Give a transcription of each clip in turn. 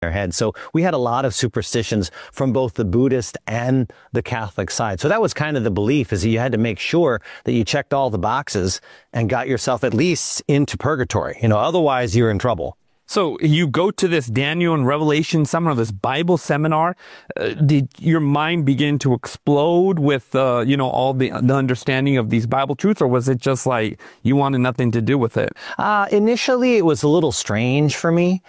their head. So we had a lot of superstitions from both the Buddhist and the Catholic side. So that was kind of the belief, is that you had to make sure that you checked all the boxes and got yourself at least into purgatory. Otherwise you're in trouble. So you go to this Daniel and Revelation seminar, this Bible seminar. Did your mind begin to explode with, all the understanding of these Bible truths, or was it just like you wanted nothing to do with it? Initially, it was a little strange for me,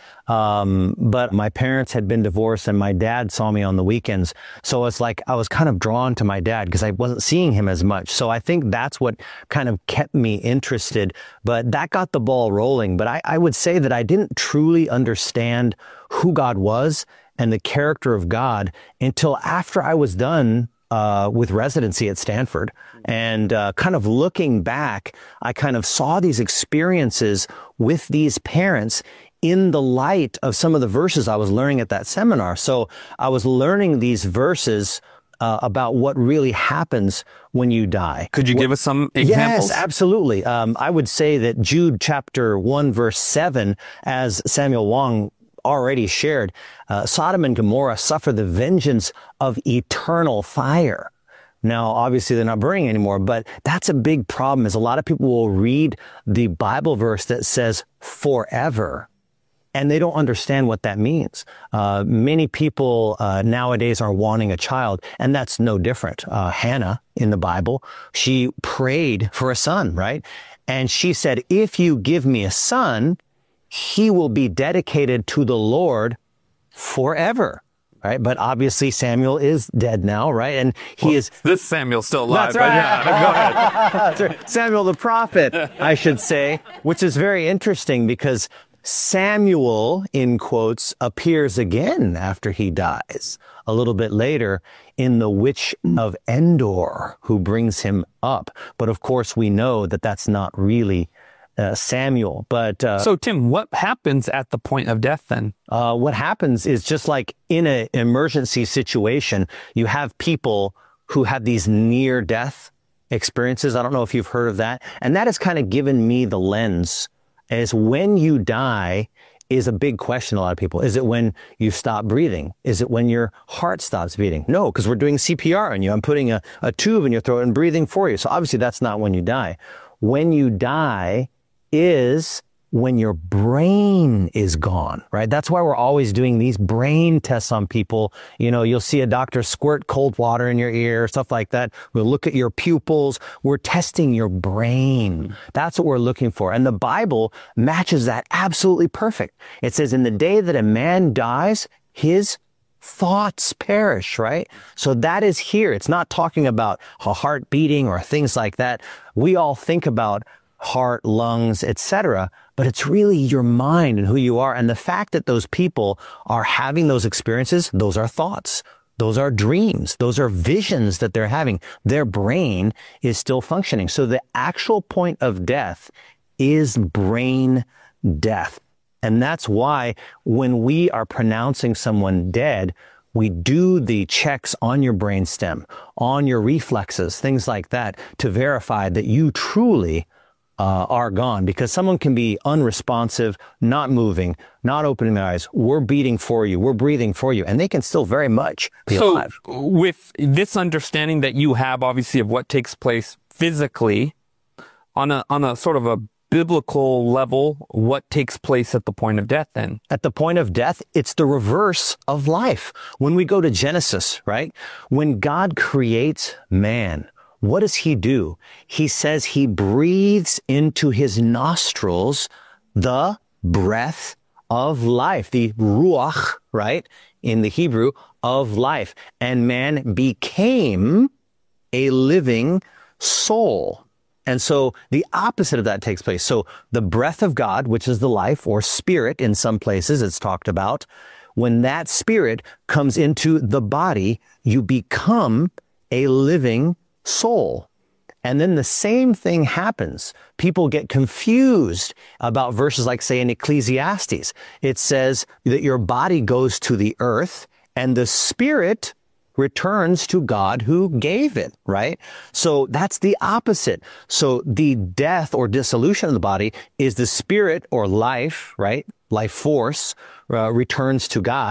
but my parents had been divorced and my dad saw me on the weekends. So it's like I was kind of drawn to my dad because I wasn't seeing him as much. So I think that's what kind of kept me interested, but that got the ball rolling. But I would say that I didn't truly understand who God was and the character of God until after I was done with residency at Stanford. And kind of looking back, I kind of saw these experiences with these parents in the light of some of the verses I was learning at that seminar. So I was learning these verses about what really happens when you die. Could you give us some examples? Yes, absolutely. I would say that Jude chapter 1, verse 7, as Samuel Wong already shared, Sodom and Gomorrah suffer the vengeance of eternal fire. Now, obviously, they're not burning anymore, but that's a big problem, is a lot of people will read the Bible verse that says forever, and they don't understand what that means. Many people nowadays are wanting a child, and that's no different. Hannah in the Bible, she prayed for a son, right? And she said, if you give me a son, he will be dedicated to the Lord forever. Right. But obviously Samuel is dead now, right? And this Samuel's still alive. That's right. But yeah, go ahead. That's right. Samuel the prophet, I should say, which is very interesting because Samuel, in quotes, appears again after he dies a little bit later in the Witch of Endor, who brings him up. But of course, we know that that's not really Samuel. But so, Tim, what happens at the point of death then? What happens is, just like in an emergency situation, you have people who have these near-death experiences. I don't know if you've heard of that. And that has kind of given me the lens, as when you die is a big question. A lot of people, is it when you stop breathing? Is it when your heart stops beating? No, because we're doing CPR on you. I'm putting a tube in your throat and breathing for you. So obviously that's not when you die. When you die is when your brain is gone, right? That's why we're always doing these brain tests on people. You'll see a doctor squirt cold water in your ear, stuff like that. We'll look at your pupils. We're testing your brain. That's what we're looking for. And the Bible matches that absolutely perfect. It says, in the day that a man dies, his thoughts perish, right? So that is here. It's not talking about a heart beating or things like that. We all think about heart, lungs, etc., but it's really your mind and who you are. And the fact that those people are having those experiences, those are thoughts, those are dreams, those are visions that they're having. Their brain is still functioning. So the actual point of death is brain death. And that's why when we are pronouncing someone dead, we do the checks on your brainstem, on your reflexes, things like that, to verify that you truly are gone, because someone can be unresponsive, not moving, not opening their eyes. We're beating for you. We're breathing for you. And they can still very much be alive. With this understanding that you have, obviously, of what takes place physically, on a sort of a biblical level, what takes place at the point of death then? At the point of death, it's the reverse of life. When we go to Genesis, right? When God creates man, what does he do? He says he breathes into his nostrils the breath of life, the ruach, right? In the Hebrew, of life. And man became a living soul. And so the opposite of that takes place. So the breath of God, which is the life, or spirit in some places it's talked about, when that spirit comes into the body, you become a living soul. And then the same thing happens. People get confused about verses like, say, in Ecclesiastes. It says that your body goes to the earth and the spirit returns to God who gave it, right? So that's the opposite. So the death or dissolution of the body is the spirit or life, right? Life force returns to God.